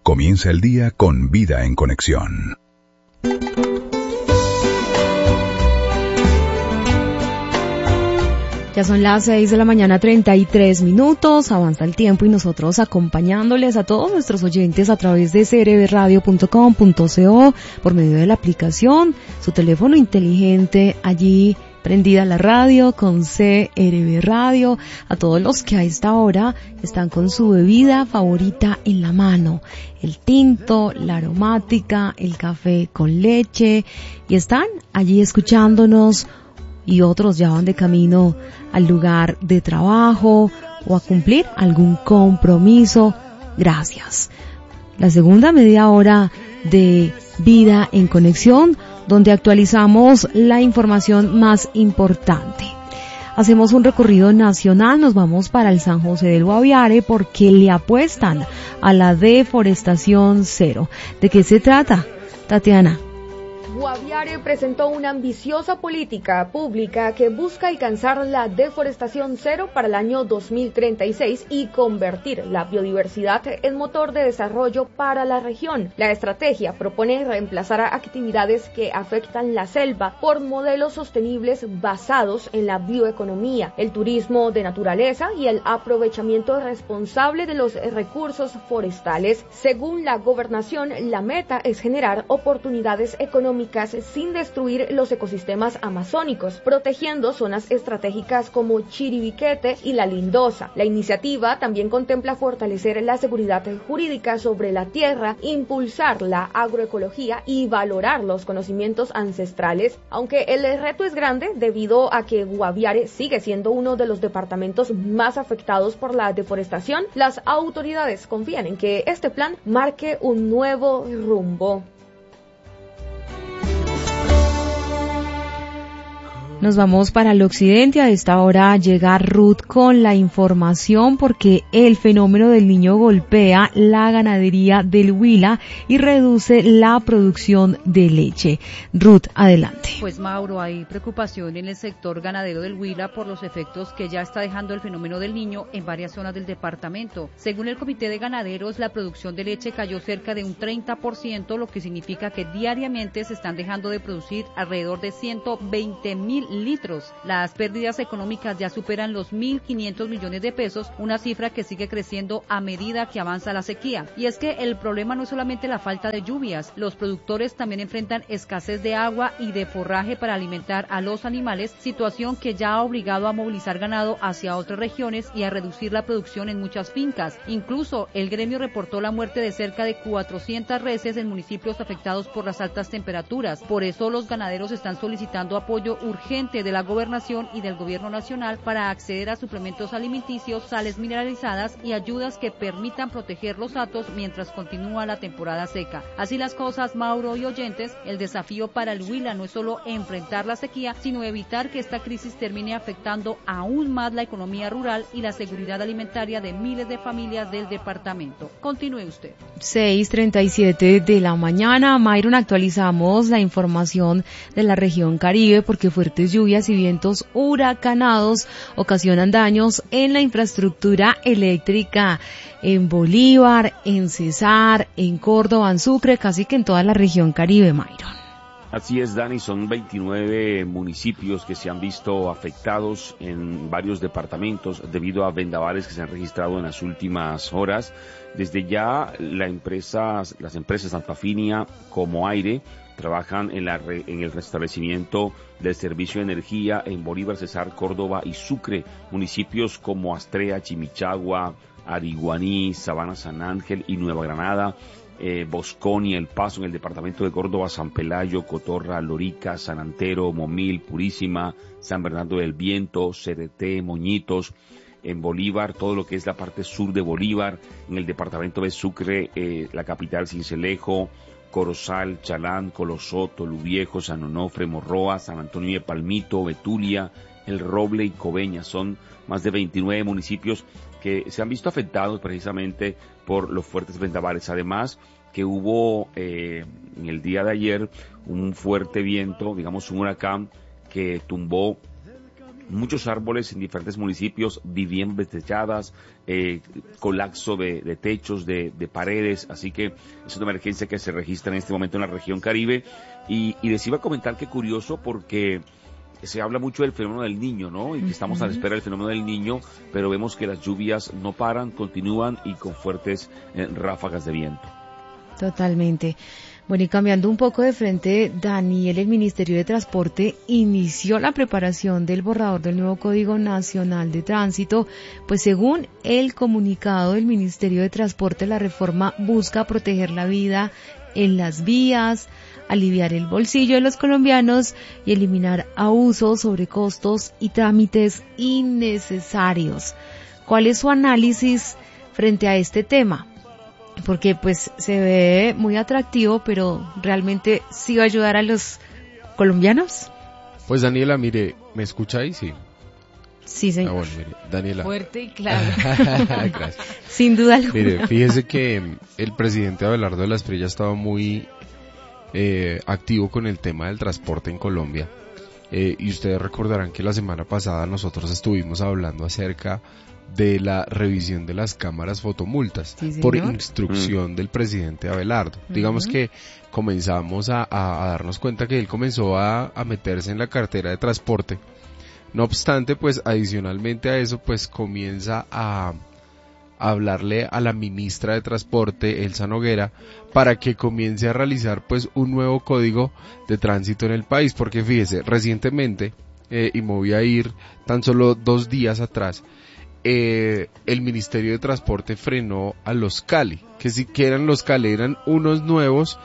Comienza el día con Vida en Conexión. Ya son las 6:33 a.m, avanza el tiempo y nosotros acompañándoles a todos nuestros oyentes a través de crbradio.com.co por medio de la aplicación, su teléfono inteligente allí prendida la radio con CRB Radio, a todos los que a esta hora están con su bebida favorita en la mano, el tinto, la aromática, el café con leche y están allí escuchándonos. Y otros ya van de camino al lugar de trabajo o a cumplir algún compromiso. Gracias. La segunda media hora de Vida en Conexión, donde actualizamos la información más importante. Hacemos un recorrido nacional, nos vamos para el San José del Guaviare porque le apuestan a la deforestación cero. ¿De qué se trata, Tatiana? Guaviare presentó una ambiciosa política pública que busca alcanzar la deforestación cero para el año 2036 y convertir la biodiversidad en motor de desarrollo para la región. La estrategia propone reemplazar actividades que afectan la selva por modelos sostenibles basados en la bioeconomía, el turismo de naturaleza y el aprovechamiento responsable de los recursos forestales. Según la gobernación, la meta es generar oportunidades económicas sin destruir los ecosistemas amazónicos, protegiendo zonas estratégicas como Chiribiquete y La Lindosa. La iniciativa también contempla fortalecer la seguridad jurídica sobre la tierra, impulsar la agroecología y valorar los conocimientos ancestrales, aunque el reto es grande debido a que Guaviare sigue siendo uno de los departamentos más afectados por la deforestación. Las autoridades confían en que este plan marque un nuevo rumbo. Nos vamos para el occidente. A esta hora llega Ruth con la información porque el fenómeno del Niño golpea la ganadería del Huila y reduce la producción de leche. Ruth, adelante. Pues Mauro, hay preocupación en el sector ganadero del Huila por los efectos que ya está dejando el fenómeno del Niño en varias zonas del departamento. Según el Comité de Ganaderos, la producción de leche cayó cerca de un 30%, lo que significa que diariamente se están dejando de producir alrededor de 120.000 litros. Las pérdidas económicas ya superan los 1.500 millones de pesos, una cifra que sigue creciendo a medida que avanza la sequía. Y es que el problema no es solamente la falta de lluvias, los productores también enfrentan escasez de agua y de forraje para alimentar a los animales, situación que ya ha obligado a movilizar ganado hacia otras regiones y a reducir la producción en muchas fincas. Incluso el gremio reportó la muerte de cerca de 400 reses en municipios afectados por las altas temperaturas. Por eso los ganaderos están solicitando apoyo urgente de la gobernación y del gobierno nacional para acceder a suplementos alimenticios, sales mineralizadas y ayudas que permitan proteger los hatos mientras continúa la temporada seca. Así las cosas, Mauro y oyentes, el desafío para el Huila no es solo enfrentar la sequía, sino evitar que esta crisis termine afectando aún más la economía rural y la seguridad alimentaria de miles de familias del departamento. Continúe usted. 6:37 de la mañana. Mayron, actualizamos la información de la región Caribe porque fuertes lluvias y vientos huracanados ocasionan daños en la infraestructura eléctrica en Bolívar, en Cesar, en Córdoba, en Sucre, casi que en toda la región Caribe, Mayron. Así es, Dani, son 29 municipios que se han visto afectados en varios departamentos debido a vendavales que se han registrado en las últimas horas. Desde ya las empresas tanto Afinia como Aire trabajan en el restablecimiento del servicio de energía en Bolívar, Cesar, Córdoba y Sucre, municipios como Astrea, Chimichagua, Ariguaní, Sabana San Ángel y Nueva Granada, Boscón y El Paso en el departamento de Córdoba, San Pelayo, Cotorra, Lorica, San Antero, Momil, Purísima, San Bernardo del Viento, Cereté, Moñitos. En Bolívar, todo lo que es la parte sur de Bolívar, en el departamento de Sucre, la capital Sincelejo, Corozal, Chalán, Colosoto, Luviejo, San Onofre, Morroa, San Antonio de Palmito, Betulia, El Roble y Coveñas. Son más de 29 municipios que se han visto afectados precisamente por los fuertes vendavales. Además que hubo en el día de ayer un fuerte viento, digamos un huracán que tumbó muchos árboles en diferentes municipios, viviendas desechadas, colapso de techos, de paredes, así que es una emergencia que se registra en este momento en la región Caribe. Y les iba a comentar que curioso porque se habla mucho del fenómeno del Niño, ¿no? Y que estamos a la espera del fenómeno del Niño, pero vemos que las lluvias no paran, continúan y con fuertes ráfagas de viento. Totalmente. Bueno, y cambiando un poco de frente, Daniel, el Ministerio de Transporte inició la preparación del borrador del nuevo Código Nacional de Tránsito, pues según el comunicado del Ministerio de Transporte, la reforma busca proteger la vida en las vías, aliviar el bolsillo de los colombianos y eliminar abusos, sobrecostos y trámites innecesarios. ¿Cuál es su análisis frente a este tema? Porque pues se ve muy atractivo, pero ¿realmente sí va a ayudar a los colombianos? Pues Daniela, mire, ¿me escucha ahí? Sí. Sí, señor. Bueno, mire, Daniela. Fuerte y claro. Gracias. Sin duda alguna. Mire, fíjese que el presidente Abelardo de la Espriella estaba muy activo con el tema del transporte en Colombia. Y ustedes recordarán que la semana pasada nosotros estuvimos hablando acerca de la revisión de las cámaras fotomultas, sí, por instrucción del presidente Abelardo. Digamos que comenzamos a darnos cuenta que él comenzó a meterse en la cartera de transporte. No obstante, pues adicionalmente a eso, pues comienza a hablarle a la ministra de Transporte, Elsa Noguera, para que comience a realizar pues un nuevo código de tránsito en el país, porque fíjese, recientemente, y me voy a ir tan solo 2 días atrás, el Ministerio de Transporte frenó a los Cali, que si que eran los Cali, eran unos nuevos,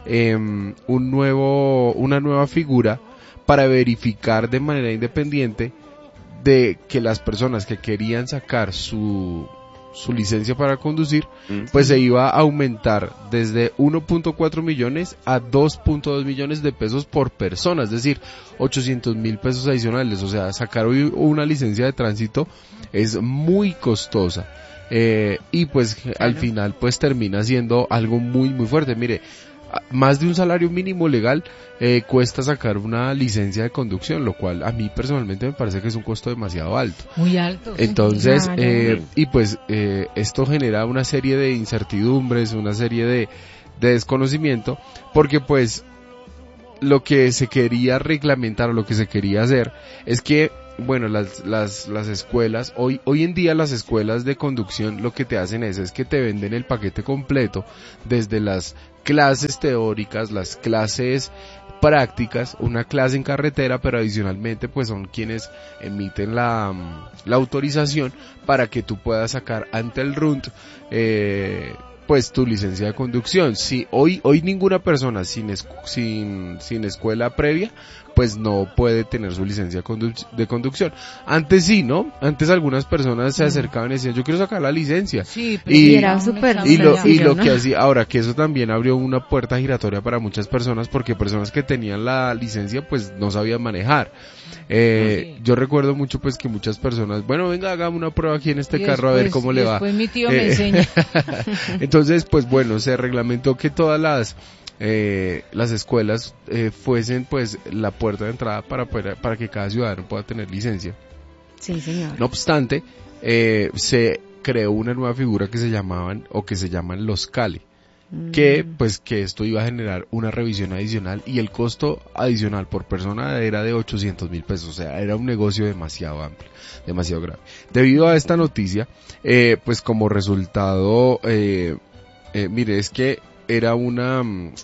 una nueva figura para verificar de manera independiente de que las personas que querían sacar su licencia para conducir, pues se iba a aumentar desde 1.4 millones a 2.2 millones de pesos por persona, es decir, 800.000 pesos adicionales. O sea, sacar hoy una licencia de tránsito es muy costosa, y pues al final pues termina siendo algo muy muy fuerte. Mire, más de un salario mínimo legal cuesta sacar una licencia de conducción, lo cual a mí personalmente me parece que es un costo demasiado alto. Muy alto. Entonces, claro. Y pues esto genera una serie de incertidumbres, una serie de desconocimiento, porque pues lo que se quería reglamentar o lo que se quería hacer es que, bueno, las escuelas, hoy en día las escuelas de conducción lo que te hacen es que te venden el paquete completo, desde las clases teóricas, las clases prácticas, una clase en carretera, pero adicionalmente pues son quienes emiten la autorización para que tú puedas sacar ante el RUNT pues tu licencia de conducción. Si hoy ninguna persona sin escuela previa pues no puede tener su licencia de conducción. Antes sí, ¿no? Antes algunas personas se acercaban y decían, yo quiero sacar la licencia. Sí, y era súper sencillo, ¿no? Que así, ahora que eso también abrió una puerta giratoria para muchas personas, porque personas que tenían la licencia pues no sabían manejar. Yo recuerdo mucho pues que muchas personas, bueno, venga, hagamos una prueba aquí en este carro a ver cómo le va. Después mi tío me enseña. Entonces, pues bueno, se reglamentó que todas las escuelas fuesen pues la puerta de entrada para que cada ciudadano pueda tener licencia. Sí, señor. No obstante, se creó una nueva figura que se llaman los Cali, que esto iba a generar una revisión adicional, y el costo adicional por persona era de 800.000 pesos, o sea, era un negocio demasiado amplio, demasiado grave. Debido a esta noticia, pues como resultado, mire, es que era una...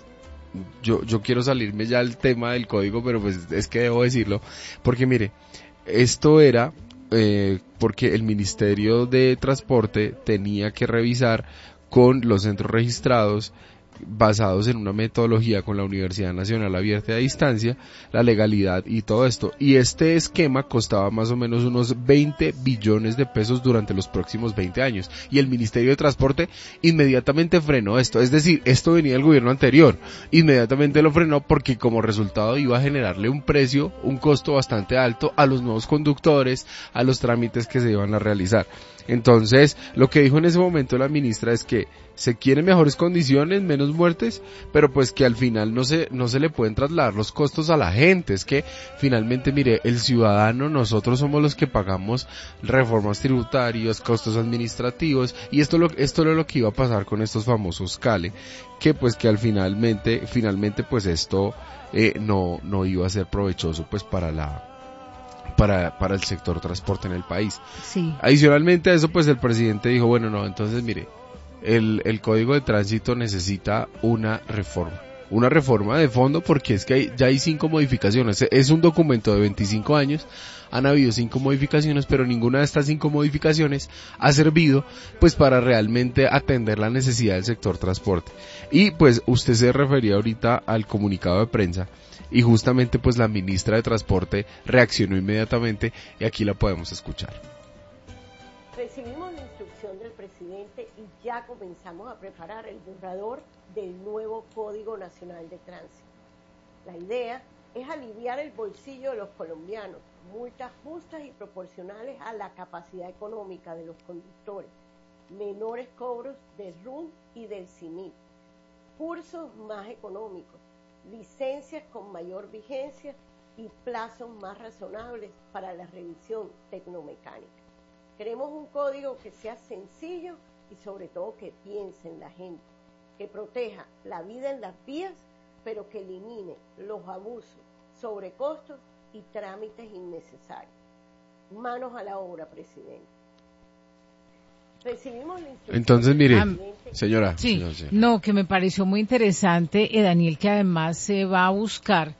Yo quiero salirme ya del tema del código, pero pues es que debo decirlo, porque mire, esto era porque el Ministerio de Transporte tenía que revisar con los centros registrados, basados en una metodología con la Universidad Nacional Abierta a Distancia, la legalidad y todo esto. Y este esquema costaba más o menos unos 20 billones de pesos durante los próximos 20 años. Y el Ministerio de Transporte inmediatamente frenó esto. Es decir, esto venía del gobierno anterior. Inmediatamente lo frenó porque como resultado iba a generarle un costo bastante alto a los nuevos conductores, a los trámites que se iban a realizar. Entonces, lo que dijo en ese momento la ministra es que se quieren mejores condiciones, menos muertes, pero pues que al final no se le pueden trasladar los costos a la gente. Es que finalmente, mire, el ciudadano, nosotros somos los que pagamos reformas tributarias, costos administrativos, y esto es lo que iba a pasar con estos famosos CALE, que pues que al finalmente pues esto no iba a ser provechoso pues para el sector transporte en el país. Sí. Adicionalmente a eso, pues el presidente dijo, bueno, no, entonces mire, el Código de Tránsito necesita una reforma de fondo, porque es que ya hay 5 modificaciones. Es un documento de 25 años, han habido 5 modificaciones, pero ninguna de estas 5 modificaciones ha servido pues para realmente atender la necesidad del sector transporte. Y pues usted se refería ahorita al comunicado de prensa, y justamente pues la ministra de Transporte reaccionó inmediatamente, y aquí la podemos escuchar. Recibimos la instrucción del presidente y ya comenzamos a preparar el borrador del nuevo Código Nacional de Tránsito. La idea es aliviar el bolsillo de los colombianos, multas justas y proporcionales a la capacidad económica de los conductores, menores cobros del RUN y del CIMIT, cursos más económicos, licencias con mayor vigencia y plazos más razonables para la revisión tecnomecánica. Queremos un código que sea sencillo y sobre todo que piense en la gente, que proteja la vida en las vías, pero que elimine los abusos, sobrecostos y trámites innecesarios. Manos a la obra, presidente. Recibimos la instrucción. Entonces, mire, señora. Sí, señora. no, que me pareció muy interesante, Daniel, que además se va a buscar,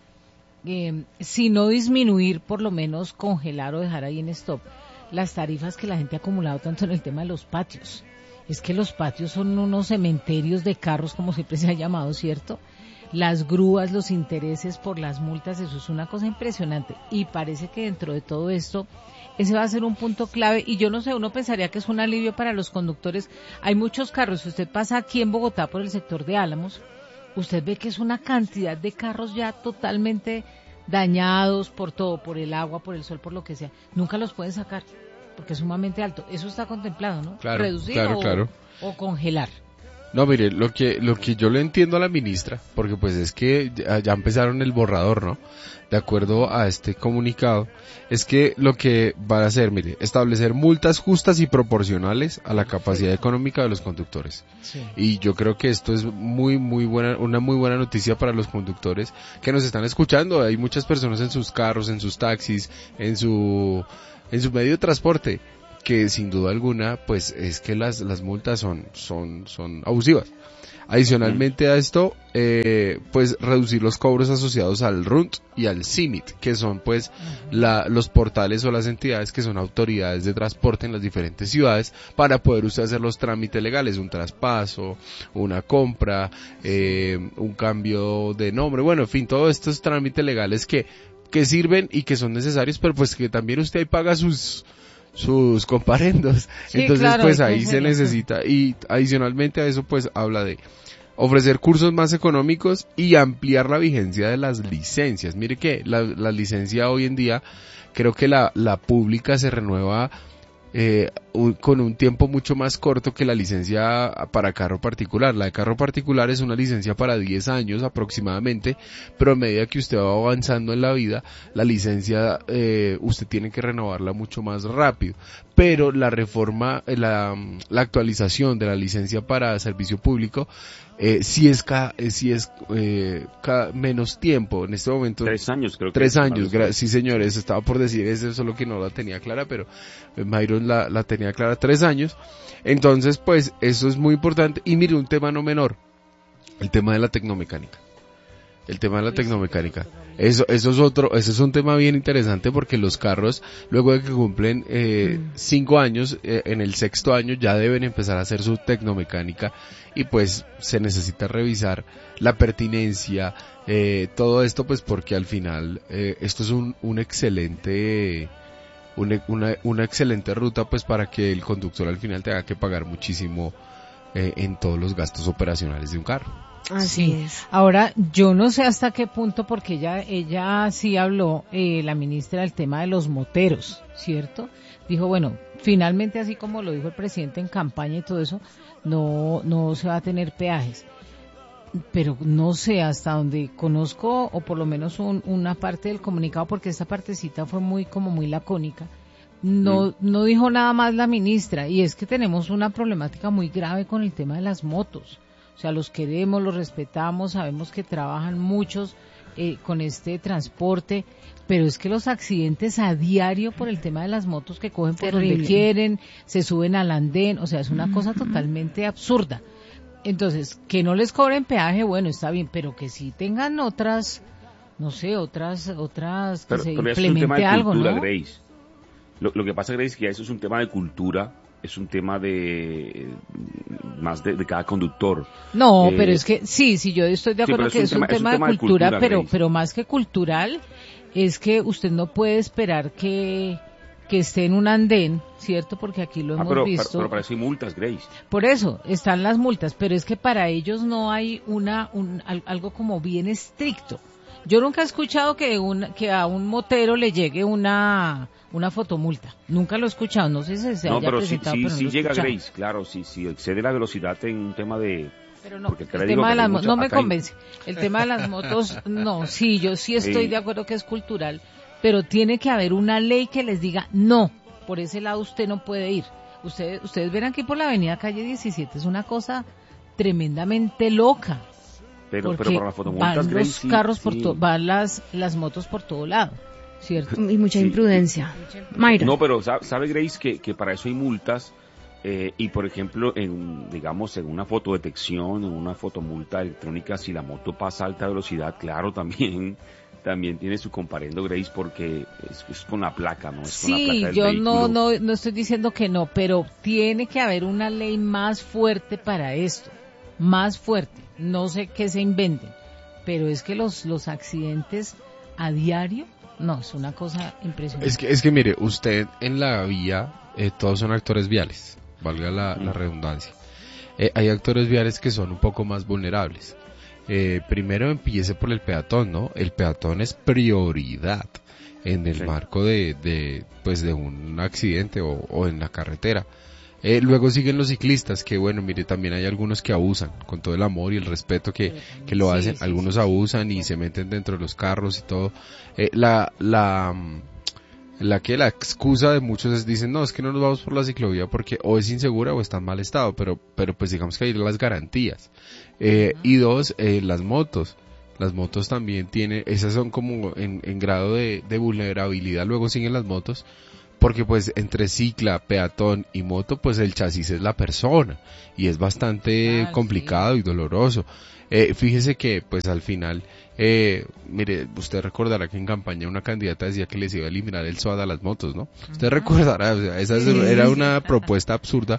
si no disminuir, por lo menos congelar o dejar ahí en stop las tarifas que la gente ha acumulado tanto en el tema de los patios. Es que los patios son unos cementerios de carros, como siempre se ha llamado, ¿cierto? Las grúas, los intereses por las multas, eso es una cosa impresionante. Y parece que dentro de todo esto, ese va a ser un punto clave. Y yo no sé, uno pensaría que es un alivio para los conductores. Hay muchos carros. Si usted pasa aquí en Bogotá por el sector de Álamos, usted ve que es una cantidad de carros ya totalmente dañados por todo, por el agua, por el sol, por lo que sea. Nunca los pueden sacar, porque es sumamente alto. Eso está contemplado, ¿no? Claro, reducir claro. O congelar. No, mire, lo que yo le entiendo a la ministra, porque pues es que ya empezaron el borrador, ¿no? De acuerdo a este comunicado, es que lo que van a hacer, mire, establecer multas justas y proporcionales a la capacidad económica de los conductores. Sí. Y yo creo que esto es muy buena, una muy buena noticia para los conductores que nos están escuchando. Hay muchas personas en sus carros, en sus taxis, en su medio de transporte, que sin duda alguna, pues es que las multas son abusivas. Adicionalmente a esto, pues reducir los cobros asociados al RUNT y al CIMIT, que son pues los portales o las entidades que son autoridades de transporte en las diferentes ciudades, para poder usted hacer los trámites legales, un traspaso, una compra, un cambio de nombre, bueno, en fin, todos estos trámites legales que sirven y que son necesarios, pero pues que también usted ahí paga sus comparendos. Sí, entonces claro, pues ahí se necesita, y adicionalmente a eso pues habla de ofrecer cursos más económicos y ampliar la vigencia de las licencias. Mire que la licencia hoy en día, creo que la pública se renueva con un tiempo mucho más corto que la licencia para carro particular. La de carro particular es una licencia para 10 años aproximadamente, pero a medida que usted va avanzando en la vida, la licencia usted tiene que renovarla mucho más rápido. Pero la reforma, la actualización de la licencia para servicio público, sí es menos tiempo. En este momento 3 años, creo que 3 años, sí señores, estaba por decir eso, solo que no la tenía clara, pero Mayron la tenía clara, 3 años. Entonces pues eso es muy importante. Y mire, un tema no menor, el tema de la tecnomecánica. Eso es un tema bien interesante, porque los carros, luego de que cumplen 5 años, en el 6º año ya deben empezar a hacer su tecnomecánica, y pues se necesita revisar la pertinencia, todo esto pues porque al final esto es una excelente ruta pues para que el conductor al final tenga que pagar muchísimo en todos los gastos operacionales de un carro. Así es. Ahora, yo no sé hasta qué punto, porque ella sí habló, la ministra, del tema de los moteros, ¿cierto? Dijo, bueno, finalmente, así como lo dijo el presidente en campaña y todo eso, no se va a tener peajes. Pero no sé, hasta donde conozco, o por lo menos una parte del comunicado, porque esta partecita fue muy lacónica, no dijo nada más la ministra, y es que tenemos una problemática muy grave con el tema de las motos. O sea, los queremos, los respetamos, sabemos que trabajan muchos con este transporte, pero es que los accidentes a diario por el tema de las motos que cogen por donde quieren, se suben al andén, o sea, es una cosa totalmente absurda. Entonces, que no les cobren peaje, bueno, está bien, pero que sí tengan otras, no sé, otras que pero se implemente implemente es un tema de algo, cultura, ¿no? Grace. Lo que pasa, Grace, es que eso es un tema de cultura, es un tema de más de cada conductor. No, pero es que sí, yo estoy de acuerdo que es un tema de cultura, Grace. pero más que cultural, es que usted no puede esperar que esté en un andén, ¿cierto? Porque aquí lo hemos visto. Pero para eso hay multas, Grace. Por eso, están las multas, pero es que para ellos no hay algo como bien estricto. Yo nunca he escuchado que a un motero le llegue una fotomulta. Nunca lo he escuchado, no sé si se haya presentado, pero no lo he llega, escuchado. Grace, claro, si excede la velocidad en un tema de... Pero no, el tema de las motos no me convence. El tema de las motos, no, sí, yo sí estoy de acuerdo que es cultural, pero tiene que haber una ley que les diga, no, por ese lado usted no puede ir. Ustedes ven aquí por la avenida Calle 17, es una cosa tremendamente loca. Pero para las fotomultas, van Grace, los carros van las motos por todo lado, ¿cierto? Y mucha imprudencia. Mayra. No, pero sabe, Grace, que para eso hay multas, y por ejemplo, en una fotodetección, en una fotomulta electrónica, si la moto pasa a alta velocidad, claro, también tiene su comparendo, Grace, porque es con la placa, ¿no? Es con la placa del vehículo. no estoy diciendo que no, pero tiene que haber una ley más fuerte para esto, más fuerte. No sé qué se inventen, pero es que los accidentes a diario, no, es una cosa impresionante. Es que mire, usted en la vía, todos son actores viales, valga la redundancia. Hay actores viales que son un poco más vulnerables. Primero empiece por el peatón, ¿no? El peatón es prioridad en el marco de un accidente o en la carretera. Luego siguen los ciclistas, que bueno, mire, también hay algunos que abusan, con todo el amor y el respeto que lo hacen. Algunos abusan y se meten dentro de los carros y todo. La excusa de muchos dicen, no, es que no nos vamos por la ciclovía porque o es insegura o está en mal estado, pero pues digamos que hay las garantías. Y dos, las motos. Las motos también esas son como en grado de vulnerabilidad. Luego siguen las motos, porque pues entre cicla, peatón y moto, pues el chasis es la persona y es bastante complicado y doloroso. Fíjese que pues al final, mire, usted recordará que en campaña una candidata decía que les iba a eliminar el SOAT a las motos, ¿no? Usted recordará, o sea, esa era una propuesta absurda,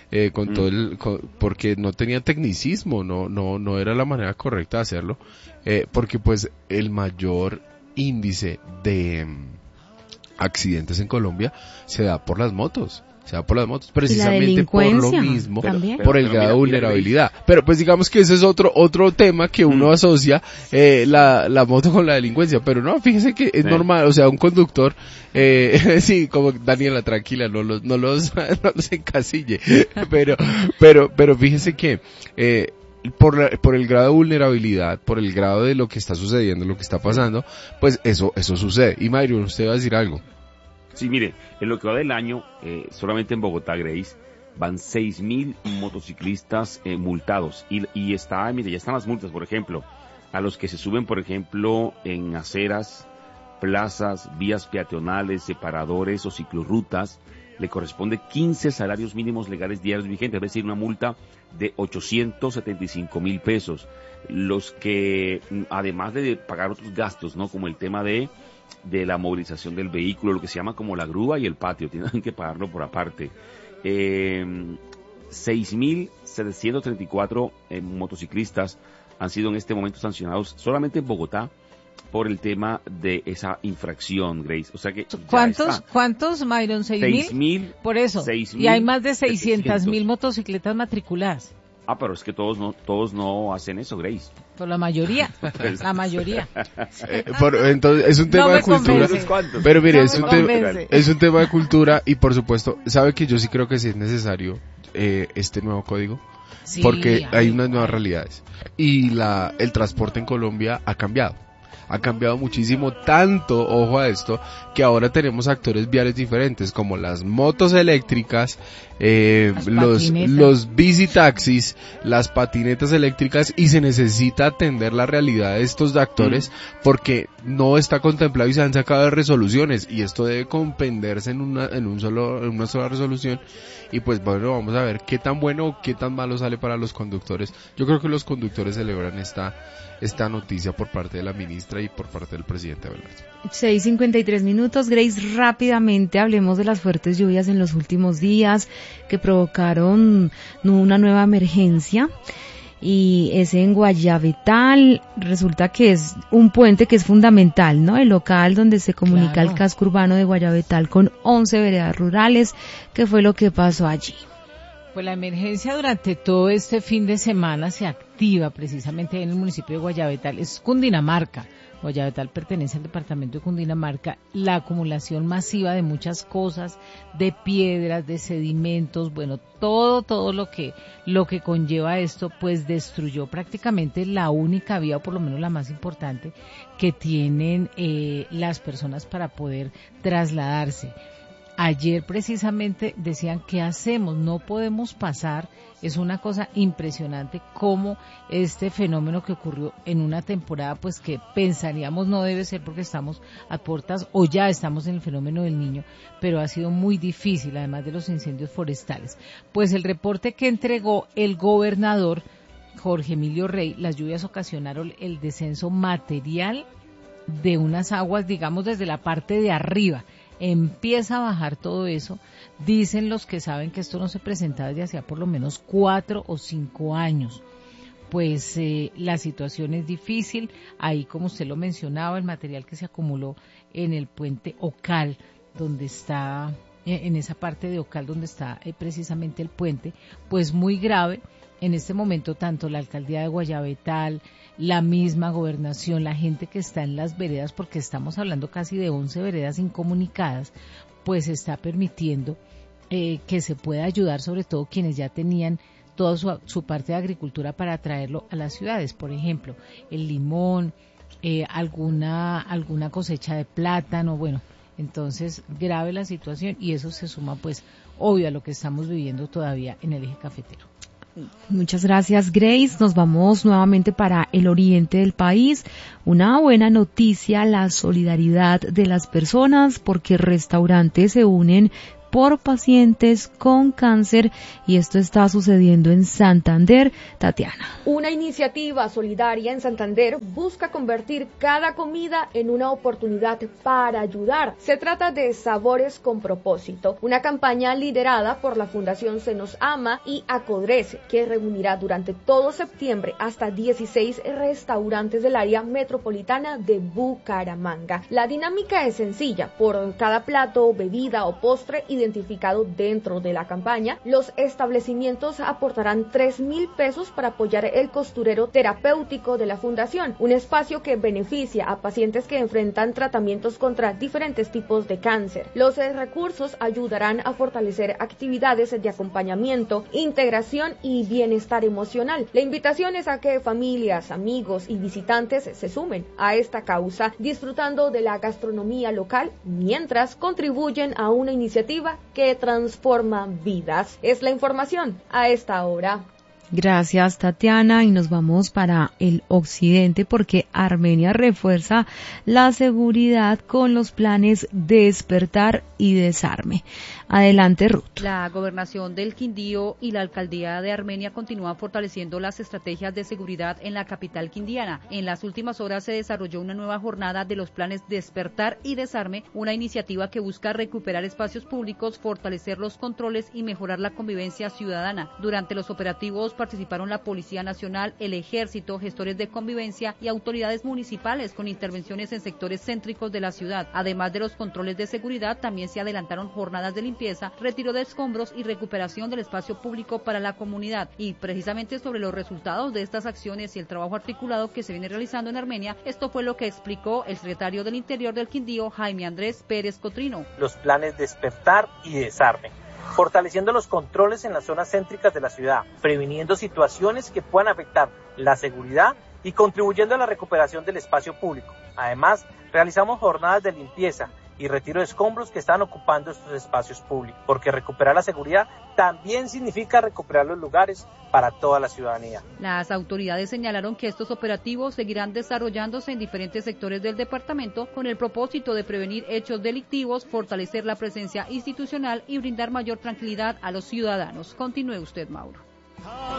porque no tenía tecnicismo, no era la manera correcta de hacerlo, porque pues el mayor índice de accidentes en Colombia se da por las motos, precisamente por lo mismo, por el grado de vulnerabilidad. Pero pues digamos que ese es otro tema que uno asocia la moto con la delincuencia, pero no, fíjese que es normal, o sea, un conductor, sí, como Daniela, tranquila, no los encasille, pero fíjese que por el grado de vulnerabilidad, por el grado de lo que está sucediendo, lo que está pasando, pues eso sucede. Y Mayrio, usted va a decir algo. Sí, mire, en lo que va del año, solamente en Bogotá, Grace, van 6.000 motociclistas multados. Y ya están las multas, por ejemplo, a los que se suben, por ejemplo, en aceras, plazas, vías peatonales, separadores o ciclorrutas, le corresponde 15 salarios mínimos legales diarios vigentes, es decir, una multa de 875,000 pesos. Los que, además de pagar otros gastos, ¿no? Como el tema de la movilización del vehículo, lo que se llama como la grúa y el patio, tienen que pagarlo por aparte. 6.734 motociclistas han sido en este momento sancionados solamente en Bogotá por el tema de esa infracción, Grace. O sea que ¿Cuántos, Myron? 6.000. Por eso. 6, y hay más de 600,000 motocicletas matriculadas. pero es que todos no hacen eso, Grace. Por la mayoría, la mayoría. Entonces, es un tema de cultura. Pero mire, es un tema de cultura y por supuesto, sabe que yo sí creo que sí es necesario este nuevo código. Sí, porque hay unas nuevas realidades. Y el transporte en Colombia ha cambiado muchísimo, tanto, ojo a esto, que ahora tenemos actores viales diferentes, como las motos eléctricas, los bicitaxis, las patinetas eléctricas, y se necesita atender la realidad de estos actores, porque no está contemplado y se han sacado resoluciones, y esto debe comprenderse en una sola resolución, y pues bueno, vamos a ver qué tan bueno o qué tan malo sale para los conductores. Yo creo que los conductores celebran esta noticia por parte de la ministra y por parte del presidente Abelardo. 6:53. Grace, rápidamente hablemos de las fuertes lluvias en los últimos días que provocaron una nueva emergencia, y es en Guayabetal. Resulta que es un puente que es fundamental, ¿no? El local donde se comunica el casco urbano de Guayabetal con 11 veredas rurales. ¿Qué fue lo que pasó allí? Pues la emergencia durante todo este fin de semana se activa precisamente en el municipio de Guayabetal. Es Cundinamarca. Guayabetal pertenece al departamento de Cundinamarca. La acumulación masiva de muchas cosas, de piedras, de sedimentos, bueno, todo lo que conlleva esto, pues destruyó prácticamente la única vía, o por lo menos la más importante, que tienen las personas para poder trasladarse. Ayer precisamente decían, ¿qué hacemos? No podemos pasar. Es una cosa impresionante cómo este fenómeno que ocurrió en una temporada, pues que pensaríamos no debe ser porque estamos a puertas o ya estamos en el fenómeno del Niño, pero ha sido muy difícil, además de los incendios forestales. Pues el reporte que entregó el gobernador Jorge Emilio Rey, las lluvias ocasionaron el descenso material de unas aguas, digamos, desde la parte de arriba. Empieza a bajar todo eso. Dicen los que saben que esto no se presentaba desde hacía por lo menos 4 o 5 años. Pues la situación es difícil. Ahí, como usted lo mencionaba, el material que se acumuló en el puente Ocal, donde está, en esa parte de Ocal donde está precisamente el puente, pues muy grave. En este momento, tanto la alcaldía de Guayabetal, la misma gobernación, la gente que está en las veredas, porque estamos hablando casi de 11 veredas incomunicadas, pues está permitiendo que se pueda ayudar, sobre todo quienes ya tenían toda su parte de agricultura para traerlo a las ciudades. Por ejemplo, el limón, alguna cosecha de plátano, bueno. Entonces, grave la situación, y eso se suma, pues, obvio a lo que estamos viviendo todavía en el eje cafetero. Muchas gracias, Grace. Nos vamos nuevamente para el oriente del país. Una buena noticia, la solidaridad de las personas, porque restaurantes se unen por pacientes con cáncer, y esto está sucediendo en Santander. Tatiana. Una iniciativa solidaria en Santander busca convertir cada comida en una oportunidad para ayudar. Se trata de Sabores con Propósito, una campaña liderada por la Fundación Se Nos Ama y Acodrece, que reunirá durante todo septiembre hasta 16 restaurantes del área metropolitana de Bucaramanga. La dinámica es sencilla: por cada plato, bebida o postre identificado dentro de la campaña, los establecimientos aportarán 3.000 pesos para apoyar el costurero terapéutico de la fundación, un espacio que beneficia a pacientes que enfrentan tratamientos contra diferentes tipos de cáncer. Los recursos ayudarán a fortalecer actividades de acompañamiento, integración y bienestar emocional. La invitación es a que familias, amigos y visitantes se sumen a esta causa, disfrutando de la gastronomía local mientras contribuyen a una iniciativa que transforma vidas. Es la información a esta hora. Gracias, Tatiana, y nos vamos para el occidente, porque Armenia refuerza la seguridad con los planes Despertar y Desarme. Adelante, Ruth. La gobernación del Quindío y la alcaldía de Armenia continúan fortaleciendo las estrategias de seguridad en la capital quindiana. En las últimas horas se desarrolló una nueva jornada de los planes Despertar y Desarme, una iniciativa que busca recuperar espacios públicos, fortalecer los controles y mejorar la convivencia ciudadana. Durante los operativos participaron la Policía Nacional, el Ejército, gestores de convivencia y autoridades municipales con intervenciones en sectores céntricos de la ciudad. Además de los controles de seguridad, también se adelantaron jornadas de limpieza, retiro de escombros y recuperación del espacio público para la comunidad. Y precisamente sobre los resultados de estas acciones y el trabajo articulado que se viene realizando en Armenia, esto fue lo que explicó el secretario del Interior del Quindío, Jaime Andrés Pérez Cotrino. Los planes despertar y desarme, fortaleciendo los controles en las zonas céntricas de la ciudad, previniendo situaciones que puedan afectar la seguridad y contribuyendo a la recuperación del espacio público. Además, realizamos jornadas de limpieza y retiro de escombros que están ocupando estos espacios públicos, porque recuperar la seguridad también significa recuperar los lugares para toda la ciudadanía. Las autoridades señalaron que estos operativos seguirán desarrollándose en diferentes sectores del departamento con el propósito de prevenir hechos delictivos, fortalecer la presencia institucional y brindar mayor tranquilidad a los ciudadanos. Continúe usted, Mauro.